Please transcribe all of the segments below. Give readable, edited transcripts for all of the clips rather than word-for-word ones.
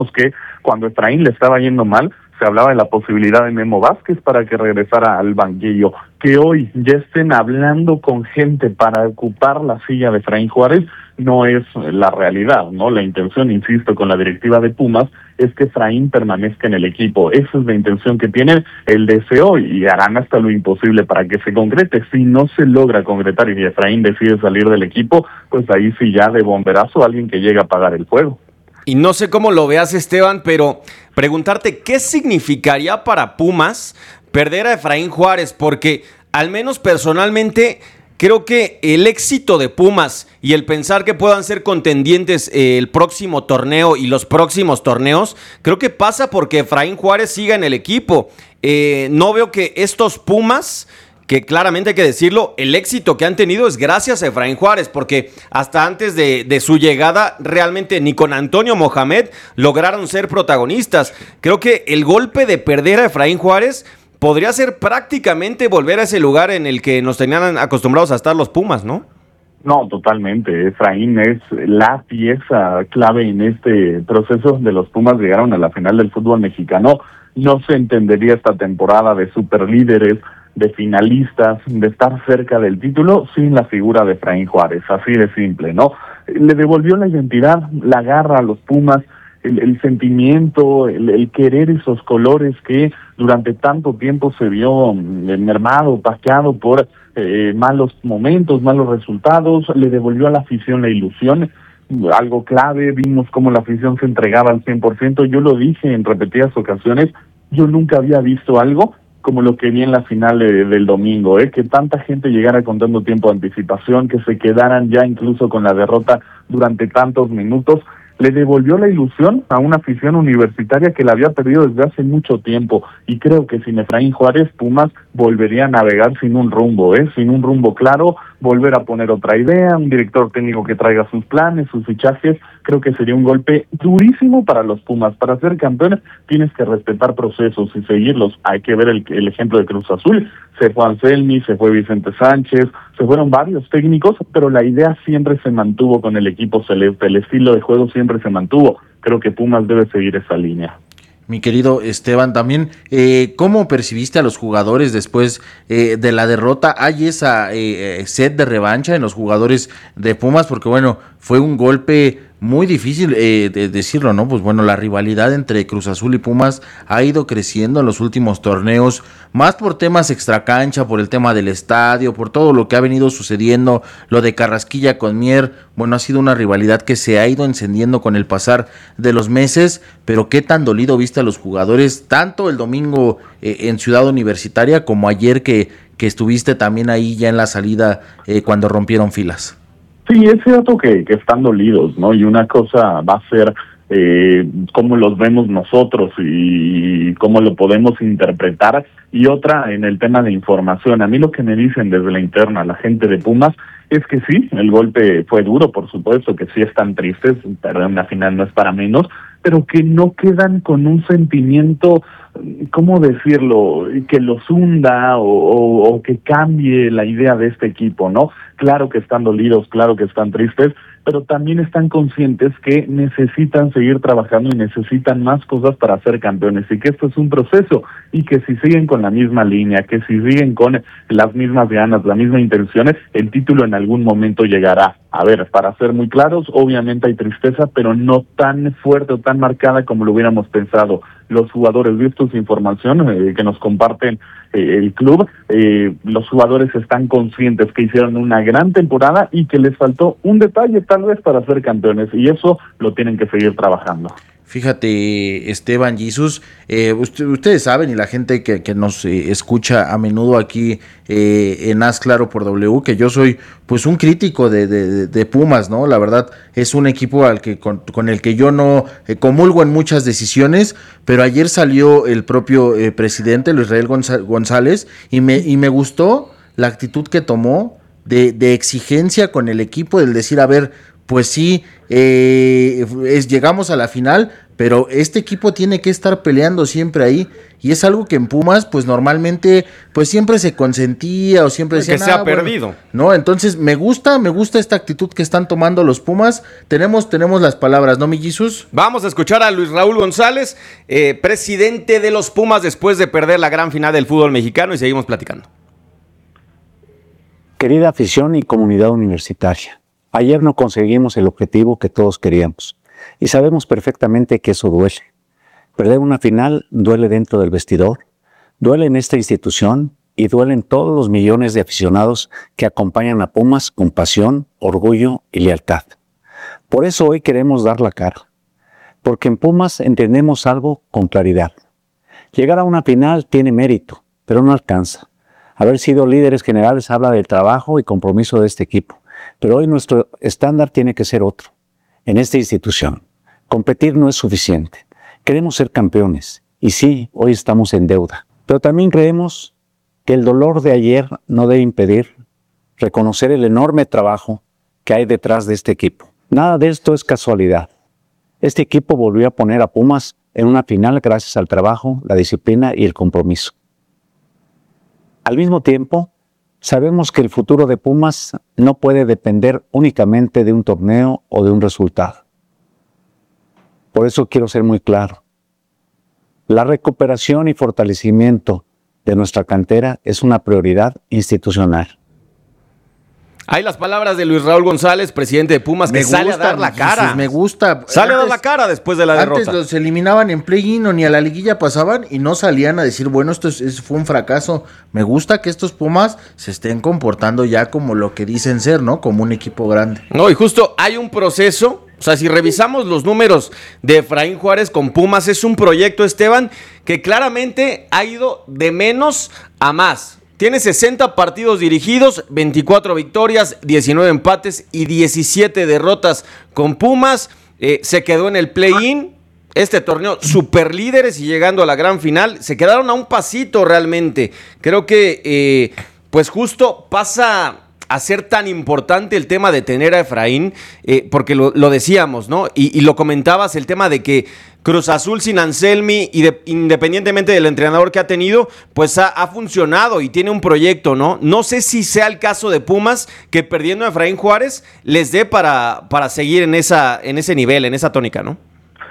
que cuando Efraín le estaba yendo mal, se hablaba de la posibilidad de Memo Vázquez para que regresara al banquillo. Que hoy ya estén hablando con gente para ocupar la silla de Efraín Juárez no es la realidad, ¿no? La intención, insisto, con la directiva de Pumas es que Efraín permanezca en el equipo. Esa es la intención que tienen, el deseo, y harán hasta lo imposible para que se concrete. Si no se logra concretar y Efraín decide salir del equipo, pues ahí sí ya de bomberazo alguien que llegue a apagar el fuego. Y no sé cómo lo veas, Esteban, pero preguntarte qué significaría para Pumas perder a Efraín Juárez, porque al menos personalmente creo que el éxito de Pumas y el pensar que puedan ser contendientes el próximo torneo y los próximos torneos, creo que pasa porque Efraín Juárez siga en el equipo. No veo que estos Pumas, que claramente hay que decirlo, el éxito que han tenido es gracias a Efraín Juárez, porque hasta antes de su llegada realmente ni con Antonio Mohamed lograron ser protagonistas. Creo que el golpe de perder a Efraín Juárez podría ser prácticamente volver a ese lugar en el que nos tenían acostumbrados a estar los Pumas, ¿no? No, totalmente. Efraín es la pieza clave en este proceso de los Pumas. Llegaron a la final del fútbol mexicano. No se entendería esta temporada de superlíderes, de finalistas, de estar cerca del título sin la figura de Efraín Juárez, así de simple, ¿no? Le devolvió la identidad, la garra a los Pumas, el sentimiento, el querer esos colores que durante tanto tiempo se vio mermado, opaqueado por malos momentos, malos resultados. Le devolvió a la afición la ilusión, algo clave. Vimos cómo la afición se entregaba al 100%. Yo lo dije en repetidas ocasiones, yo nunca había visto algo como lo que vi en la final del domingo, que tanta gente llegara con tanto tiempo de anticipación, que se quedaran ya incluso con la derrota durante tantos minutos. Le devolvió la ilusión a una afición universitaria que la había perdido desde hace mucho tiempo, y creo que sin Efraín Juárez, Pumas volvería a navegar sin un rumbo, sin un rumbo claro, volver a poner otra idea, un director técnico que traiga sus planes, sus fichajes. Creo que sería un golpe durísimo para los Pumas. Para ser campeones tienes que respetar procesos y seguirlos. Hay que ver el ejemplo de Cruz Azul. Se fue Anselmi, se fue Vicente Sánchez, se fueron varios técnicos, pero la idea siempre se mantuvo con el equipo celeste, el estilo de juego siempre se mantuvo. Creo que Pumas debe seguir esa línea. Mi querido Esteban, también, ¿cómo percibiste a los jugadores después de la derrota? ¿Hay esa sed de revancha en los jugadores de Pumas? Porque bueno, fue un golpe muy difícil de decirlo, ¿no? Pues bueno, la rivalidad entre Cruz Azul y Pumas ha ido creciendo en los últimos torneos, más por temas extracancha, por el tema del estadio, por todo lo que ha venido sucediendo, lo de Carrasquilla con Mier. Bueno, ha sido una rivalidad que se ha ido encendiendo con el pasar de los meses, pero qué tan dolido viste a los jugadores, tanto el domingo en Ciudad Universitaria como ayer que estuviste también ahí ya en la salida cuando rompieron filas. Sí, es cierto que están dolidos, ¿no? Y una cosa va a ser cómo los vemos nosotros y cómo lo podemos interpretar, y otra en el tema de información. A mí lo que me dicen desde la interna, la gente de Pumas, es que sí, el golpe fue duro, por supuesto, que sí están tristes, perdón, la final no es para menos, pero que no quedan con un sentimiento, ¿cómo decirlo?, que los hunda o que cambie la idea de este equipo, ¿no? Claro que están dolidos, claro que están tristes, pero también están conscientes que necesitan seguir trabajando y necesitan más cosas para ser campeones, y que esto es un proceso, y que si siguen con la misma línea, que si siguen con las mismas ganas, las mismas intenciones, el título en algún momento llegará. A ver, para ser muy claros, obviamente hay tristeza, pero no tan fuerte o tan marcada como lo hubiéramos pensado. Los jugadores, visto su información que nos comparten el club, los jugadores están conscientes que hicieron una gran temporada y que les faltó un detalle tal vez para ser campeones, y eso lo tienen que seguir trabajando. Fíjate, Esteban, Jesús, ustedes saben, y la gente que nos escucha a menudo aquí en Haz Claro por W, que yo soy pues un crítico de Pumas, ¿no? La verdad es un equipo al que con el que yo no comulgo en muchas decisiones, pero ayer salió el propio presidente, Luis Rael González, y me gustó la actitud que tomó de exigencia con el equipo, del decir, a ver, pues sí, llegamos a la final, pero este equipo tiene que estar peleando siempre ahí, y es algo que en Pumas pues normalmente pues siempre se consentía o siempre decían que se ha perdido. No, entonces me gusta esta actitud que están tomando los Pumas. Tenemos las palabras, ¿no, mi Jesús? Vamos a escuchar a Luis Raúl González, presidente de los Pumas después de perder la gran final del fútbol mexicano, y seguimos platicando. Querida afición y comunidad universitaria, ayer no conseguimos el objetivo que todos queríamos y sabemos perfectamente que eso duele. Perder una final duele dentro del vestidor, duele en esta institución y duele en todos los millones de aficionados que acompañan a Pumas con pasión, orgullo y lealtad. Por eso hoy queremos dar la cara, porque en Pumas entendemos algo con claridad. Llegar a una final tiene mérito, pero no alcanza. Haber sido líderes generales habla del trabajo y compromiso de este equipo, pero hoy nuestro estándar tiene que ser otro. En esta institución, competir no es suficiente. Queremos ser campeones, y sí, hoy estamos en deuda. Pero también creemos que el dolor de ayer no debe impedir reconocer el enorme trabajo que hay detrás de este equipo. Nada de esto es casualidad. Este equipo volvió a poner a Pumas en una final gracias al trabajo, la disciplina y el compromiso. Al mismo tiempo, sabemos que el futuro de Pumas no puede depender únicamente de un torneo o de un resultado. Por eso quiero ser muy claro. La recuperación y fortalecimiento de nuestra cantera es una prioridad institucional. Hay las palabras de Luis Raúl González, presidente de Pumas, que sale a dar la cara. Me gusta. Sale a dar la cara después de la derrota. Antes los eliminaban en play-in o ni a la liguilla pasaban y no salían a decir, bueno, fue un fracaso. Me gusta que estos Pumas se estén comportando ya como lo que dicen ser, ¿no? Como un equipo grande. No, y justo hay un proceso. O sea, si revisamos los números de Efraín Juárez con Pumas, es un proyecto, Esteban, que claramente ha ido de menos a más. Tiene 60 partidos dirigidos, 24 victorias, 19 empates y 17 derrotas con Pumas. Se quedó en el play-in. Este torneo, super líderes y llegando a la gran final. Se quedaron a un pasito realmente. Creo que, pues justo pasa a ser tan importante el tema de tener a Efraín, porque lo decíamos, ¿no? Y lo comentabas, el tema de que Cruz Azul sin Anselmi, independientemente del entrenador que ha tenido, pues ha funcionado y tiene un proyecto, ¿no? No sé si sea el caso de Pumas, que perdiendo a Efraín Juárez les dé para seguir en ese nivel, en esa tónica, ¿no?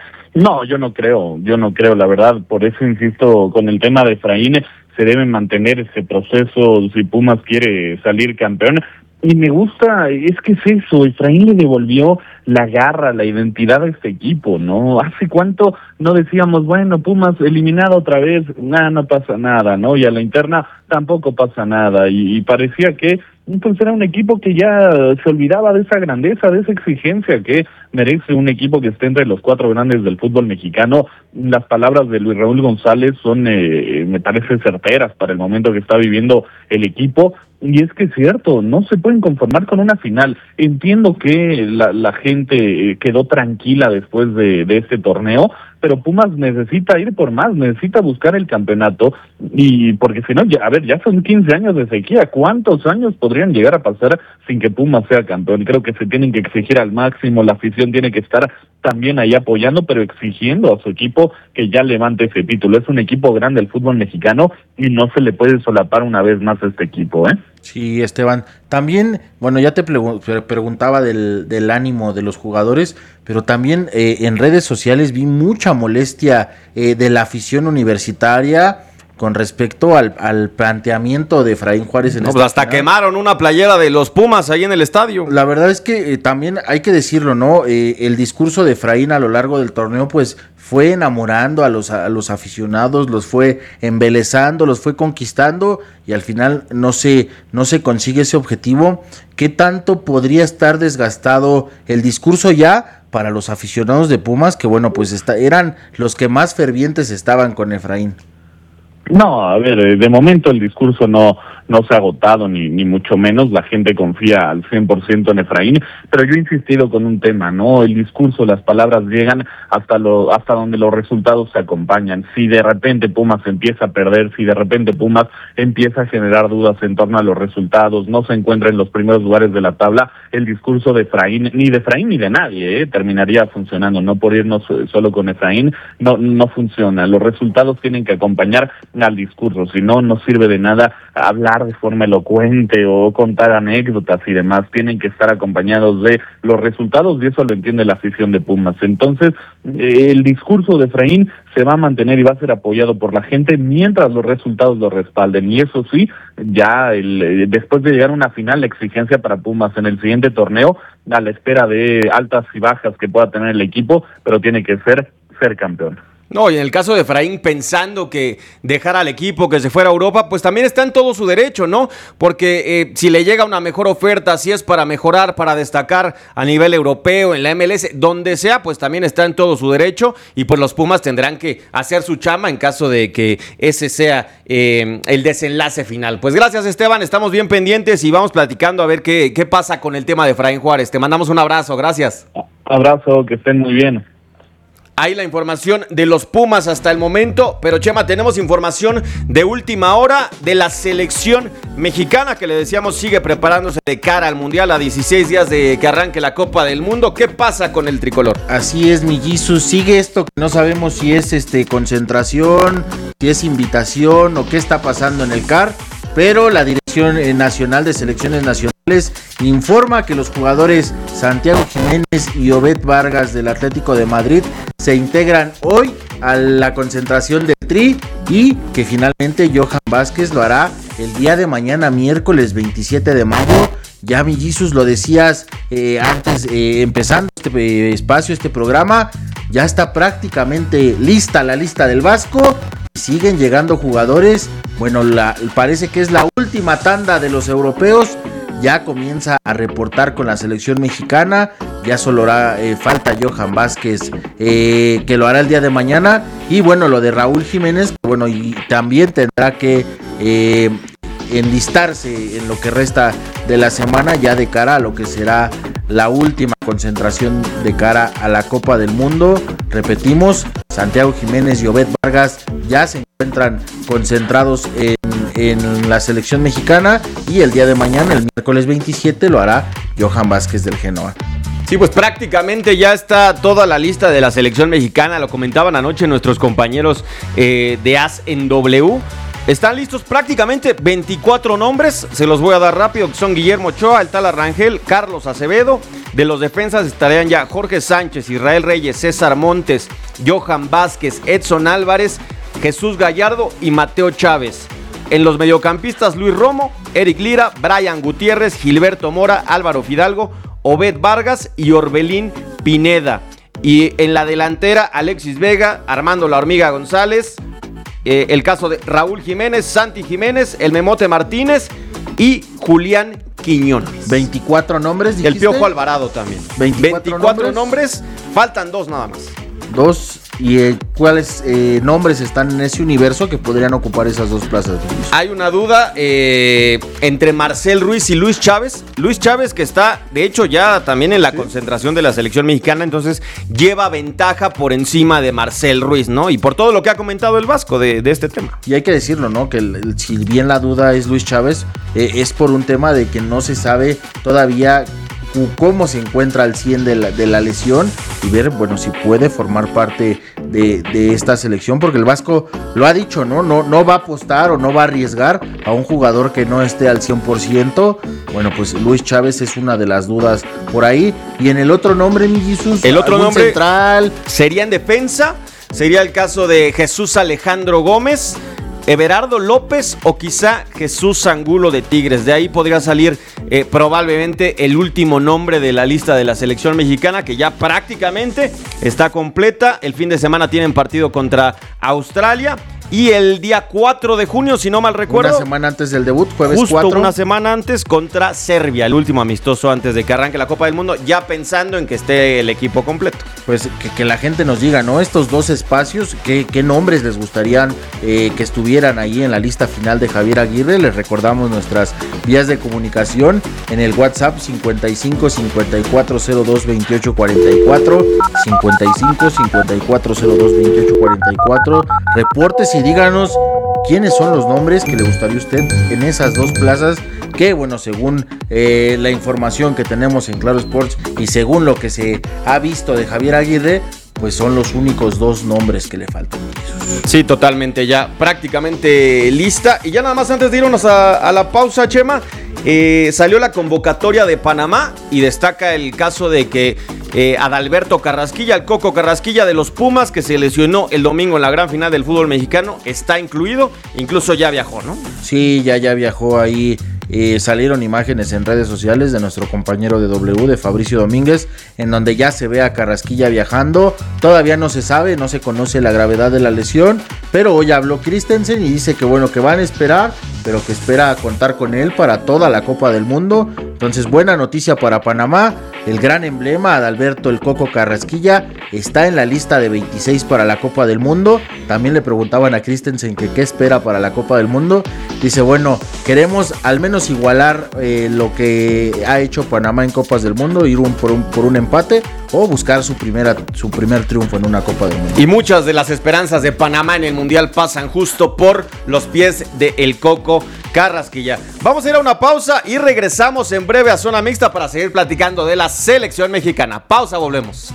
No, yo no creo, la verdad. Por eso insisto con el tema de Efraín. Se debe mantener ese proceso si Pumas quiere salir campeón. Y me gusta, es que es eso, Efraín le devolvió la garra, la identidad a este equipo, ¿no? ¿Hace cuánto no decíamos, bueno, Pumas eliminado otra vez, no pasa nada, ¿no? Y a la interna tampoco pasa nada, y parecía que pues era un equipo que ya se olvidaba de esa grandeza, de esa exigencia que merece un equipo que esté entre los 4 grandes del fútbol mexicano. Las palabras de Luis Raúl González son, me parece, certeras para el momento que está viviendo el equipo. Y es que es cierto, no se pueden conformar con una final. Entiendo que la gente quedó tranquila después de este torneo, pero Pumas necesita ir por más, necesita buscar el campeonato, y porque si no, ya son 15 años de sequía. ¿Cuántos años podrían llegar a pasar sin que Pumas sea campeón? Creo que se tienen que exigir al máximo, la afición tiene que estar también ahí apoyando, pero exigiendo a su equipo que ya levante ese título. Es un equipo grande el fútbol mexicano y no se le puede solapar una vez más a este equipo, ¿eh? Sí, Esteban. También, bueno, ya te preguntaba del ánimo de los jugadores, pero también en redes sociales vi mucha molestia de la afición universitaria con respecto al planteamiento de Efraín Juárez en pues hasta final. Quemaron una playera de los Pumas ahí en el estadio. La verdad es que también hay que decirlo, ¿no? El discurso de Efraín a lo largo del torneo, pues fue enamorando a los aficionados, los fue embelezando, los fue conquistando, y al final no se consigue ese objetivo. ¿Qué tanto podría estar desgastado el discurso ya para los aficionados de Pumas, que bueno, pues eran los que más fervientes estaban con Efraín? No, a ver, de momento el discurso no no se ha agotado ni mucho menos, la gente confía al 100% en Efraín, pero yo he insistido con un tema, ¿no? El discurso, las palabras llegan hasta donde los resultados se acompañan. Si de repente Pumas empieza a perder, si de repente Pumas empieza a generar dudas en torno a los resultados, no se encuentra en los primeros lugares de la tabla, el discurso de Efraín ni de nadie, terminaría funcionando, no por irnos solo con Efraín, no funciona. Los resultados tienen que acompañar al discurso, si no, no sirve de nada hablar de forma elocuente o contar anécdotas y demás, tienen que estar acompañados de los resultados y eso lo entiende la afición de Pumas. Entonces, el discurso de Efraín se va a mantener y va a ser apoyado por la gente mientras los resultados lo respalden, y eso sí, ya después de llegar a una final, la exigencia para Pumas en el siguiente torneo, a la espera de altas y bajas que pueda tener el equipo, pero tiene que ser campeón. No, y en el caso de Efraín, pensando que dejar al equipo, que se fuera a Europa, pues también está en todo su derecho, ¿no? Porque si le llega una mejor oferta, si es para mejorar, para destacar a nivel europeo, en la MLS, donde sea, pues también está en todo su derecho, y pues los Pumas tendrán que hacer su chamba en caso de que ese sea el desenlace final. Pues gracias, Esteban, estamos bien pendientes y vamos platicando a ver qué pasa con el tema de Efraín Juárez. Te mandamos un abrazo, gracias. Abrazo, que estén muy bien. Ahí la información de los Pumas hasta el momento, pero Chema, tenemos información de última hora de la selección mexicana que le decíamos sigue preparándose de cara al Mundial a 16 días de que arranque la Copa del Mundo. ¿Qué pasa con el tricolor? Así es, mi Jesus, sigue esto que no sabemos si es concentración, si es invitación o qué está pasando en el CAR, pero la Dirección Nacional de Selecciones Nacionales informa que los jugadores Santiago Jiménez y Obed Vargas del Atlético de Madrid se integran hoy a la concentración del Tri y que finalmente Johan Vázquez lo hará el día de mañana, miércoles 27 de mayo. Ya, mi Jesus, lo decías antes, empezando este programa, ya está prácticamente lista la lista del Vasco. Siguen llegando jugadores. Bueno, parece que es la última tanda de los europeos. Ya comienza a reportar con la selección mexicana. Ya solo falta Johan Vázquez, que lo hará el día de mañana. Y bueno, lo de Raúl Jiménez, bueno, y también tendrá que enlistarse en lo que resta de la semana, ya de cara a lo que será la última concentración de cara a la Copa del Mundo. Repetimos, Santiago Jiménez y Obed Vargas ya se encuentran concentrados en la selección mexicana, y el día de mañana, el miércoles 27, lo hará Johan Vázquez del Genoa. Sí, pues prácticamente ya está toda la lista de la selección mexicana, lo comentaban anoche nuestros compañeros de AS en W. Están listos prácticamente 24 nombres, se los voy a dar rápido, que son Guillermo Ochoa, el Tala Rangel, Carlos Acevedo. De los defensas estarían ya Jorge Sánchez, Israel Reyes, César Montes, Johan Vázquez, Edson Álvarez, Jesús Gallardo y Mateo Chávez. En los mediocampistas, Luis Romo, Eric Lira, Brian Gutiérrez, Gilberto Mora, Álvaro Fidalgo, Obed Vargas y Orbelín Pineda. Y en la delantera, Alexis Vega, Armando La Hormiga González, el caso de Raúl Jiménez, Santi Jiménez, el Memote Martínez y Julián Quiñones. 24 nombres, dijiste. El Piojo Alvarado también. 24 nombres, faltan 2 nada más. 2. ¿Y cuáles nombres están en ese universo que podrían ocupar esas 2 plazas? Hay una duda entre Marcel Ruiz y Luis Chávez. Luis Chávez, que está, de hecho, ya también en la concentración de la selección mexicana, entonces lleva ventaja por encima de Marcel Ruiz, ¿no? Y por todo lo que ha comentado el Vasco de este tema. Y hay que decirlo, ¿no? Que si bien la duda es Luis Chávez, es por un tema de que no se sabe todavía cómo se encuentra al 100 de la lesión, y ver, bueno, si puede formar parte de esta selección, porque el Vasco lo ha dicho, no va a apostar o no va a arriesgar a un jugador que no esté al 100%. Bueno, pues Luis Chávez es una de las dudas por ahí. Y en el otro nombre, mi Jesús, el otro nombre central sería en defensa, sería el caso de Jesús Alejandro Gómez, Everardo López o quizá Jesús Angulo de Tigres. De ahí podría salir probablemente el último nombre de la lista de la selección mexicana, que ya prácticamente está completa. El fin de semana tienen partido contra Australia y el día 4 de junio, si no mal recuerdo. Una semana antes del debut, jueves justo 4. Una semana antes contra Serbia, el último amistoso antes de que arranque la Copa del Mundo, ya pensando en que esté el equipo completo. Pues que la gente nos diga, ¿no? Estos dos espacios, ¿qué nombres les gustarían que estuvieran ahí en la lista final de Javier Aguirre? Les recordamos nuestras vías de comunicación en el WhatsApp 55 5402 28 44, 55 5402 28 44. Reportes y díganos quiénes son los nombres que le gustaría a usted en esas dos plazas, que bueno, según la información que tenemos en Claro Sports y según lo que se ha visto de Javier Aguirre, pues son los únicos dos nombres que le faltan. Sí, totalmente, ya prácticamente lista. Y ya nada más antes de irnos a la pausa, Chema, salió la convocatoria de Panamá y destaca el caso de que Adalberto Carrasquilla, el Coco Carrasquilla de los Pumas, que se lesionó el domingo en la gran final del fútbol mexicano, está incluido, incluso ya viajó, ¿no? Sí, ya viajó ahí. Salieron imágenes en redes sociales de nuestro compañero de W, de Fabricio Domínguez, en donde ya se ve a Carrasquilla viajando. Todavía no se sabe, no se conoce la gravedad de la lesión, pero hoy habló Christensen y dice que bueno, que van a esperar, pero que espera contar con él para toda la Copa del Mundo. Entonces, buena noticia para Panamá. El gran emblema, Adalberto el Coco Carrasquilla, está en la lista de 26 para la Copa del Mundo. También le preguntaban a Christensen que qué espera para la Copa del Mundo. Dice, bueno, queremos al menos igualar lo que ha hecho Panamá en Copas del Mundo, ir por un empate o buscar su primer triunfo en una Copa del Mundo. Y muchas de las esperanzas de Panamá en el Mundial pasan justo por los pies de el Coco Carrasquilla. Vamos a ir a una pausa y regresamos en breve a Zona Mixta para seguir platicando de la selección mexicana. Pausa, volvemos.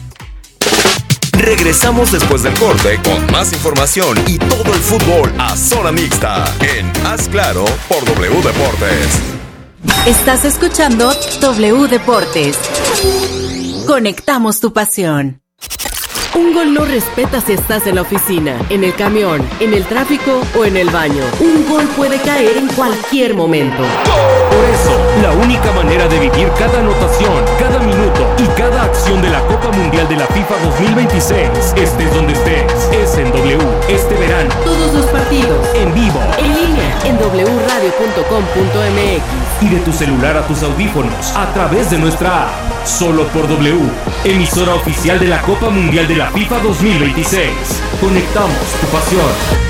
Regresamos después del corte con más información y todo el fútbol a Zona Mixta en Haz Claro por W Deportes. Estás escuchando W Deportes. Conectamos tu pasión. Un gol no respeta si estás en la oficina, en el camión, en el tráfico o en el baño. Un gol puede caer en cualquier momento. Por eso, la única manera de vivir cada anotación, cada minuto y cada acción de la Copa Mundial de la FIFA 2026, estés donde estés, es en W este verano. Todos los partidos, En vivo, en línea, en wradio.com.mx y de tu celular a tus audífonos, a través de nuestra app. Solo por W, emisora oficial de la Copa Mundial de la FIFA 2026. Conectamos tu pasión.